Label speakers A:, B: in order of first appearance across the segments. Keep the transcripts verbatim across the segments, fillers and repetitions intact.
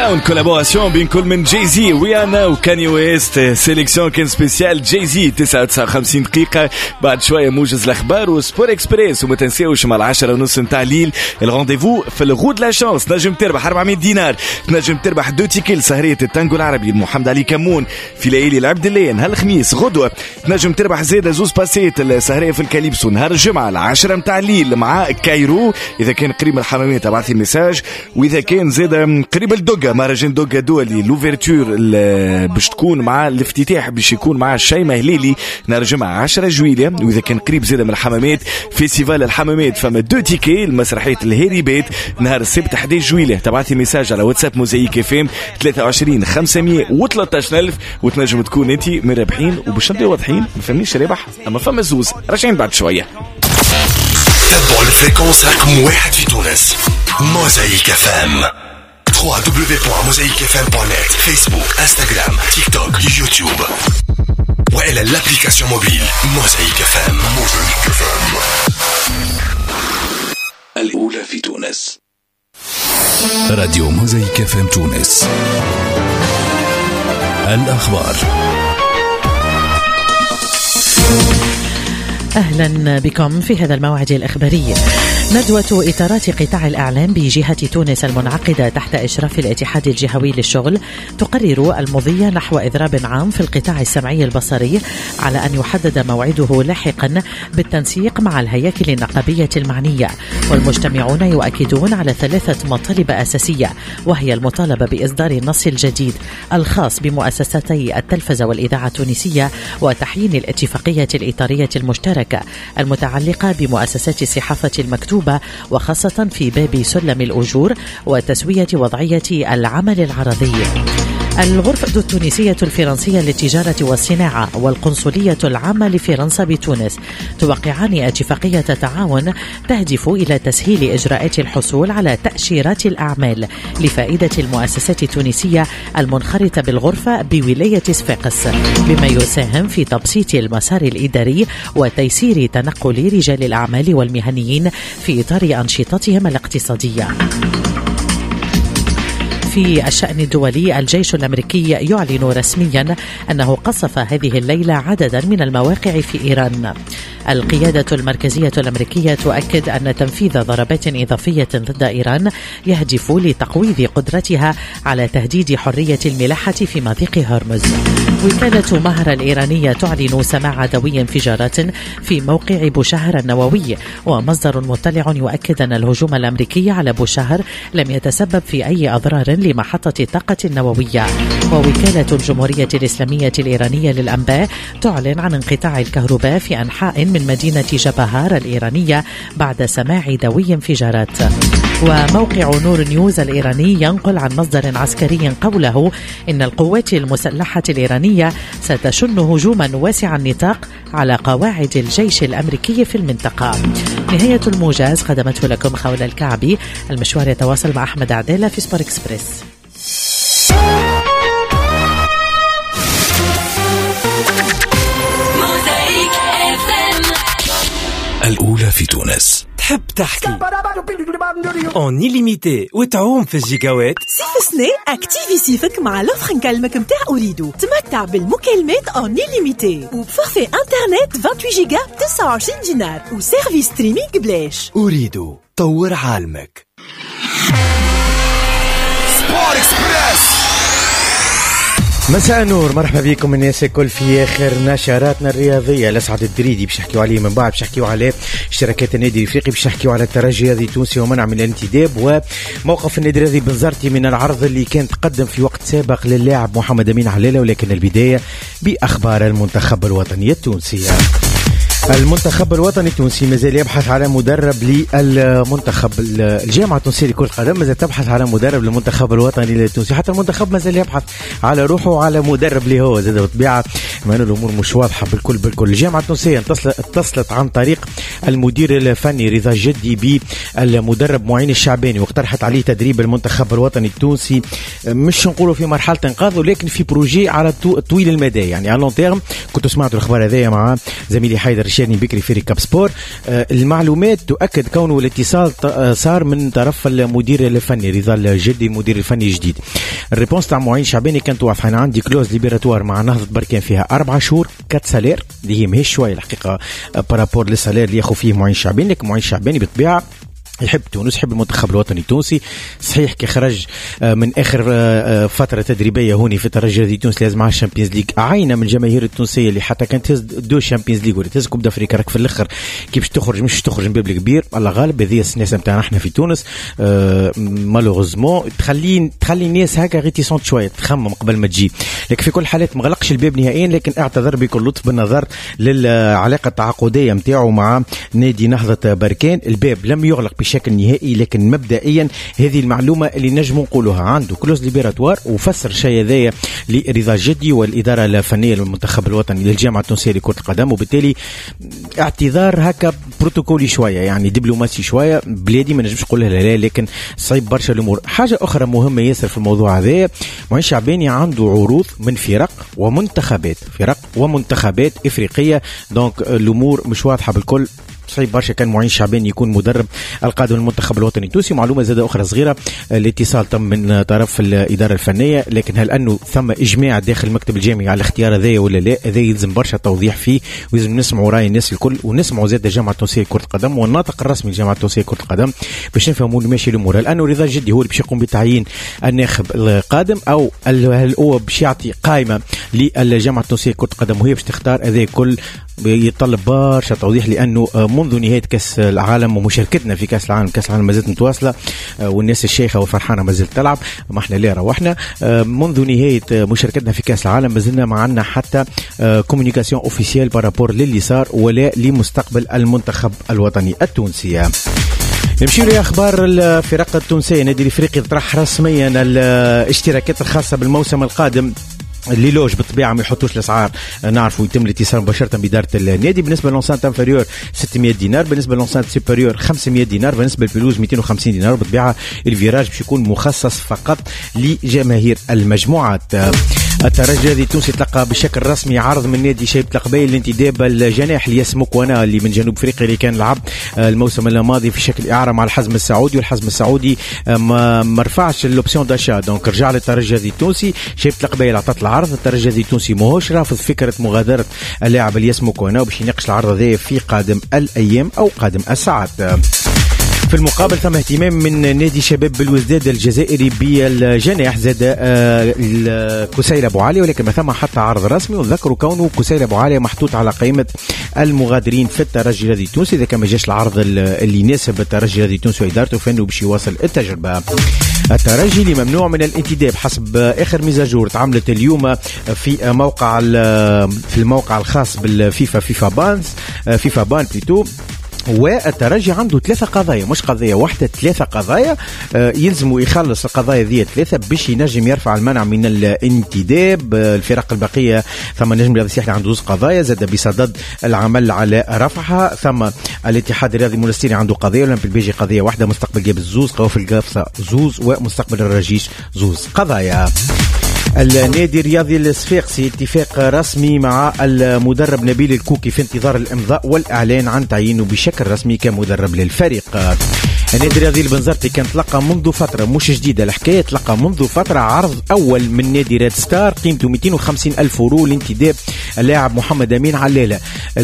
A: داون كولابوراسيون بين كل من جاي زي ريانا وكاني ويست. سيليكسيون كان سبيسيال جاي زي تسعة وتسعين وخمسين دقيقة. بعد شوية موجز الأخبار وسبور إكسبريس. وما تنساوش مع العشرة ونص نتاع الليل الرونديفو في الغود لا شانس. نجم تربح أربعمية دينار. نجم تربح دو تيكيل سهرية التانجو العربي المحمد علي كمون في ليالي العبد الليل نهار الخميس غدوة. نجم تربح زيادة زوز باسيت السهرية في الكاليبسو نهار الجمعة العشرة متاع الليل مع كايرو. إذا كان قريب الحمامات ابعثي ميساج. وإذا كان زيادة قريب الدوغا مهرجان دوغا دولي لوفيرتور باش تكون مع الافتتاح باش يكون مع الشيمة هليلي نهار الجمعة عشرة جويلية. وإذا كان قريب زيادة من الحمامات فيستيفال الحمامات فما دو تيكي المسرحية الهيري بيت نهار السبت أحد عشر جويلية. تبعثي ميساج على واتساب موزايك اف ام ثلاثة وعشرين خمسمية وثلاثة ألف وتنجم تكون انت من رابحين. وباش نبداو واضحين ما فهمنيش رابح اما فما زوز راجعين بعد شوية.
B: تابعوا الفريكونس رقم واحد في تونس موزايك اف ام دبليو دبليو دبليو دوت موزايك اف ام دوت نت فيسبوك انستغرام تيك توك يوتيوب وإلى الابليكاسيون موبيل موزايك اف ام. موزايك اف ام الأولى في تونس. راديو موزايك اف ام تونس. الأخبار.
C: أهلا بكم في هذا الموعد الإخباري. ندوة إطارات قطاع الأعلام بجهة تونس المنعقدة تحت إشراف الاتحاد الجهوي للشغل تقرر المضي نحو إضراب عام في القطاع السمعي البصري على أن يحدد موعده لاحقا بالتنسيق مع الهياكل النقابية المعنية. والمجتمعون يؤكدون على ثلاثة مطالب أساسية، وهي المطالبة بإصدار النص الجديد الخاص بمؤسساتي التلفزة والإذاعة التونسية وتحيين الاتفاقية الإطارية المشتركة المتعلقة بمؤسسات الصحافة المكتوبة وخاصة في باب سلم الأجور وتسوية وضعية العمل العرضي. الغرفة التونسية الفرنسية للتجارة والصناعة والقنصلية العامة لفرنسا بتونس توقعان اتفاقية تعاون تهدف إلى تسهيل إجراءات الحصول على تأشيرات الأعمال لفائدة المؤسسات التونسية المنخرطة بالغرفة بولاية صفاقس، بما يساهم في تبسيط المسار الإداري وتيسير تنقل رجال الأعمال والمهنيين في إطار أنشطتهم الاقتصادية. في الشأن الدولي، الجيش الأمريكي يعلن رسميا أنه قصف هذه الليلة عددا من المواقع في إيران. القيادة المركزية الأمريكية تؤكد أن تنفيذ ضربات إضافية ضد إيران يهدف لتقويض قدرتها على تهديد حرية الملاحة في مضيق هرمز. وكالة مهر الإيرانية تعلن سماع دوي انفجارات في موقع بوشهر النووي، ومصدر مطلع يؤكد أن الهجوم الأمريكي على بوشهر لم يتسبب في أي أضرار لمحطة الطاقة النووية. ووكالة الجمهورية الإسلامية الإيرانية للأنباء تعلن عن انقطاع الكهرباء في أنحاء من مدينة جبهار الإيرانية بعد سماع دوي انفجارات. وموقع نور نيوز الإيراني ينقل عن مصدر عسكري قوله إن القوات المسلحة الإيرانية ستشن هجوما واسع النطاق على قواعد الجيش الأمريكي في المنطقة. نهاية الموجز قدمته لكم خولة الكعبي. المشوار يتواصل مع أحمد عدالة في سبور إكسبريس.
B: الأولى في تونس.
D: تحب تحكي اون إليميتي وتعوم في الجيجاوات؟
E: صيف سنة اكتيفي صيفك مع لوفر نكلمك متاع أريدو. تمتع بالمكالمات اون إليميتي وبفورفي انترنت ثمانية وعشرين جيجا ب تسعة وعشرين دينار وسيرفيس ستريمينغ ببلاش.
D: أريدو طور عالمك.
B: سبور إكسبريس.
F: مساء النور، مرحبا بكم الناس الكل في اخر نشراتنا الرياضيه. الاسعد الدريدي باش نحكيو عليه، من بعد باش نحكيو على اشتراكات النادي الافريقي، باش نحكيو على الترجي الرياضي التونسي ومنع من الانتداب، وموقف النادي الرياضي بنزرتي من العرض اللي كان تقدم في وقت سابق للاعب محمد امين علالة. ولكن البدايه باخبار المنتخب الوطني التونسي. المنتخب الوطني التونسي مازال يبحث على مدرب للمنتخب. الجامعة التونسية لكرة القدم مازال تبحث على مدرب للمنتخب الوطني التونسي. حتى المنتخب مازال يبحث على روحه وعلى مدرب اللي هو زاد بطبيعة ما الأمور مش واضحة بالكل بالكل. الجامعة التونسية اتصلت عن طريق المدير الفني رضا جدي بالمدرب معين الشعباني واقترحت عليه تدريب المنتخب الوطني التونسي، مش نقوله في مرحلة انقاذ ولكن في بروجي على طويل المدى، يعني على لون تيرم. كنت سمعت الأخبار هذه مع زميلي حيدر الشيخ شاني بكري في ريكاب سبور. المعلومات تؤكد كونه الاتصال صار من طرف المدير الفني رضا الجدي المدير الفني الجديد. الريبونس تاع معين شعباني كانت واضحه. انا عندي كلوز ليبراتوار مع نهضه بركان فيها أربعة شهور كات سالير اللي هي ماهيش شويه الحقيقه بارابور للسالير اللي ياخذ فيه معين شعباني، لكن معين شعباني بالطبيعه يحب تونس، يحب المنتخب الوطني التونسي. صحيح كي خرج من اخر فتره تدريبيه هوني في الترجي دي تونس لازم مع الشامبيونز ليج، عينا من الجماهير التونسيه اللي حتى كانت تهز دو الشامبيونز ليج ولا تهز كوب دافريكا راك في الاخر كي باش تخرج مش تخرج من باب الكبير. الله غالب هذه السياسه نتاعنا احنا في تونس مالوغوزمون تخلي تخلي الناس هكا غيتيسونت شويه تخمم قبل ما تجي. لكن في كل الحالات مغلقش الباب نهائيا، لكن اعتذر بكل لطف بالنظر للعلاقه التعاقديه نتاعو مع نادي نهضه بركان. الباب لم يغلق بشكل نهائي، لكن مبدئيا هذه المعلومه اللي نجموا نقولها عنده كلوز ليبراتوار، وفسر الشيء هذايا لرضا الجدي والاداره الفنيه للمنتخب الوطني للجامعه التونسيه لكره القدم، وبالتالي اعتذار هكا بروتوكولي شويه يعني دبلوماسي شويه بلادي ما نجمش نقولها لا، لكن صعيب برشا الامور. حاجه اخرى مهمه ياسر في الموضوع هذا، معين شعباني عنده عروض من فرق ومنتخبات فرق ومنتخبات افريقيه، دونك الامور مش واضحه بالكل. صحيح برشا كان معين شعباني يكون مدرب القادم للمنتخب الوطني التونسي. معلومه زاده اخرى صغيره، الاتصال تم من طرف الاداره الفنيه، لكن هل انه ثم اجماع داخل المكتب الجامعي على الاختيار هذايا ولا لا؟ هذا يلزم برشا توضيح فيه، ولازم نسمعوا راي الناس الكل، ونسمعوا زاده الجامعه التونسيه لكره القدم والناطق الرسمي للجامعه التونسيه لكره القدم باش نفهموا ماشي الامور. هل انه رضا الجدي هو اللي باش يقوم بتعيين الناخب القادم، او هل هو باش يعطي قائمه للجامعه التونسيه لكره القدم وهي باش تختار؟ هذا كل يتطلب برشا توضيح، لانه منذ نهايه كاس العالم ومشاركتنا في كاس العالم كاس العالم ما زالت متواصله والناس الشيخه وفرحانه ما زالت تلعب، ما احنا لا روحنا منذ نهايه مشاركتنا في كاس العالم ما زلنا ما عندنا حتى كومونيكاسيون اوفيسيال بارابور للي صار ولا لمستقبل المنتخب الوطني التونسي. نمشي لاخبار الفرق التونسيه. نادي الافريقي طرح رسميا الاشتراكات الخاصه بالموسم القادم اللي لوج بالطبيعه ما يحطوش الاسعار، نعرفوا يتم الاتصال مباشره باداره النادي. بالنسبه للونسانت انفيريور ستمائة دينار، بالنسبه للونسانت سوبيريور خمسمائة دينار، بالنسبه للبلوز مئتين وخمسين دينار. بالطبيعه الفيراج باش يكون مخصص فقط لجماهير المجموعات. الترجي التونسي تلقى بشكل رسمي عرض من نادي شيبة القبائل لانتداب الجناح الياس مكوانا اللي من جنوب افريقيا اللي كان لعب الموسم الماضي في شكل اعاره مع الحزم السعودي، والحزم السعودي ما مرفعش الاوبسيون داشا، دونك رجع للترجي التونسي. شيبة القبائل عطت العرض، الترجي التونسي ماهوش رافض فكره مغادره اللاعب الياس مكوانا وباش يناقش العرض هذا في قادم الايام او قادم الساعات. في المقابل ثم اهتمام من نادي شباب بالوزداد الجزائري بالجناح زاد كسيل ابو علي، ولكن ما ثم حتى عرض رسمي، وذكروا كونه كسيل ابو علي محطوط على قائمه المغادرين في الترجي الرياضي التونسي. اذا كان ما جاش العرض اللي يناسب الترجي الرياضي التونسي وادارته فانه باش يواصل التجربه. الترجي اللي ممنوع من الانتداب حسب اخر ميزاجور تعملت اليوم في موقع في الموقع الخاص بالفيفا فيفا بانز فيفا بان بليتو، والترجي عنده ثلاثة قضايا مش قضية واحدة، ثلاثة قضايا يلزموا يخلص القضايا ذي ثلاثة باش ينجم يرفع المنع من الانتداب. الفرق البقية ثم نجم الرياضي السياحي عنده زوز قضايا زاد بصدد العمل على رفعها. ثم الاتحاد الرياضي المنستيري عنده قضية، والأولمبي البيجي قضية واحدة، مستقبل جابس زوز، قوافل القافصة زوز، ومستقبل الرجيش زوز قضايا. النادي الرياضي الصفاقسي اتفاق رسمي مع المدرب نبيل الكوكي في انتظار الامضاء والاعلان عن تعيينه بشكل رسمي كمدرب للفريق. النادي الرياضي البنزرتي كان تلقى منذ فتره مش جديده الحكايه، تلقى منذ فتره عرض اول من نادي ريد ستار قيمته مئتين وخمسين الف يورو لانتداب اللاعب محمد امين علالة.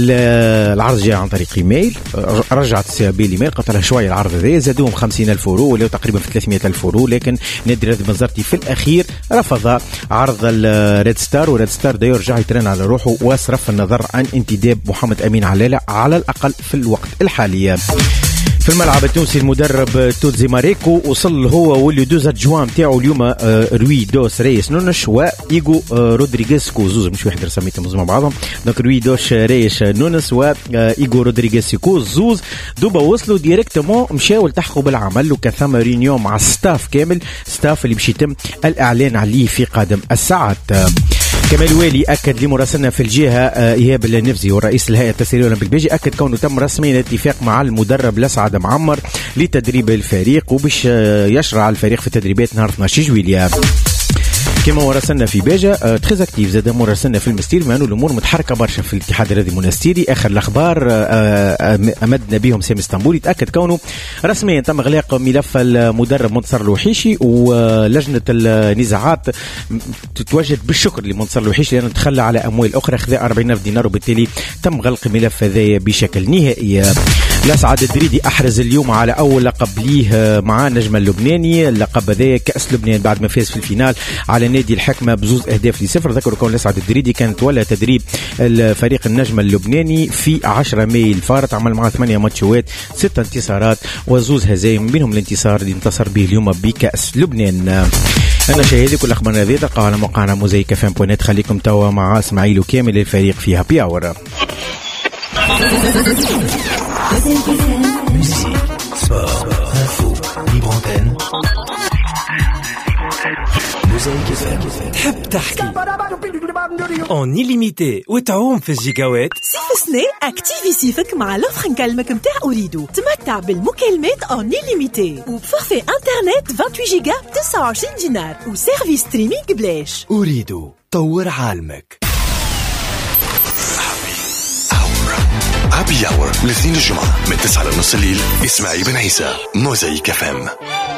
F: العرض جاء عن طريق ايميل، رجعت السي بي الايميل قلت لها شويه العرض هذا زادوهم خمسين الف يورو ولا تقريبا في ثلاثمائة الف يورو، لكن نادي الرياضي البنزرتي في الاخير رفض عرض الريد ستار، وريد ستار دا يرجع يترن على روحه وصرف النظر عن انتداب محمد امين علالة على الاقل في الوقت الحالي. في الملعب التونسي المدرب توتزي ماريكو وصل هو واللي دوز جوان تاعو اليوم روي دوس ريس نونش وايغو رودريغيز كوزوز، مش واحد رسميتهم مع بعضهم، دونك روي دوش ريش نونس وايغو رودريغيز كوزوز دوبا وصلوا ديريكتومون مشاو التحقوا بالعمل، وكان ثم رينيون مع الستاف كامل، ستاف اللي باش يتم الاعلان عليه في قادم الساعات. كمال والي أكد لمراسلنا في الجهة إيهاب النفزي والرئيس الهيئة التسييرية الأولمبي البيجي أكد كونه تم رسميا الاتفاق مع المدرب لسعد معمر لتدريب الفريق وباش يشرع الفريق في تدريبات نهار اثناش جويلية. كما ورسلنا في باجة تريز اكتيف زاد مراسلنا في المستير بما انه الامور متحركه برشا في الاتحاد الرياضي المنستيري. اخر الاخبار امدنا بهم سامي اسطنبولي تاكد كونه رسميا تم اغلاق ملف المدرب منتصر الوحيشي، ولجنه النزاعات تتوجد بالشكر لمنتصر الوحيشي لانه تخلى على اموال اخرى خذا أربعين ألف دينار، وبالتالي تم غلق ملف هذايا بشكل نهائي. الأسعد الدريدي احرز اليوم على اول لقب ليه مع النجم اللبناني، اللقب هذايا كاس لبنان بعد ما فاز في الفينال على نادي الحكمه بزوز اهداف لصفر. ذكروا كون الأسعد الدريدي كانت ولا تدريب الفريق النجم اللبناني في عشرة ماي الفارط، عمل معه ثمانية ماتشات ستة انتصارات وزوز هزايم، منهم الانتصار اللي انتصر به اليوم بكاس لبنان. انا شاهدي كل اخبارنا هذه تلقاها على موقعنا موزايك اف ام دوت نت. خليكم توا مع اسماعيل وكامل الفريق في هابي اور.
D: تحب تحكي اون illimité وتعوم في الجيجاوات؟
E: صيف سنة اكتيفي صيفك مع لوفر نكلمك متاع أريدو. تمتع بالمكالمات اون illimité وبفورفي انترنت ثمانية وعشرين جيجا ب تسعة وعشرين دينار وسيرفيس ستريمينغ بلاش.
D: أريدو طور عالمك.
B: هابي اور الاثنين الجمعة من تسعة لنص الليل. اسماعيل بن عيسى موزايك اف ام.